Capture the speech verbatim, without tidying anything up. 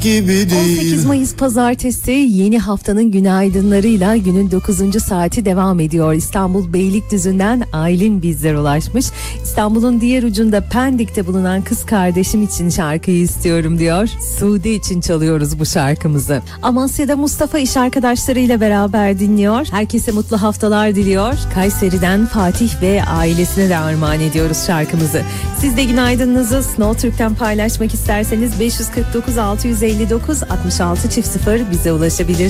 gibi değil. on sekiz Mayıs Pazartesi, yeni haftanın günaydınlarıyla günün dokuzuncu saati devam ediyor. İstanbul Beylikdüzü'nden Aylin bizlere ulaşmış. İstanbul'un diğer ucunda Pendik'te bulunan kız kardeşim için şarkıyı istiyorum diyor. Sude için çalıyoruz bu şarkımızı. Amasya'da Mustafa iş arkadaşlarıyla beraber dinliyor. Herkese mutlu haftalar diliyor. Kayseri'den Fatih ve ailesine de armağan ediyoruz şarkımızı. Siz de günaydınınızı Snow Türk'ten paylaşmak isterseniz beş yüz kırk dokuz altı yüz elli dokuz altmış altı çift sıfır bize ulaşabilirsiniz.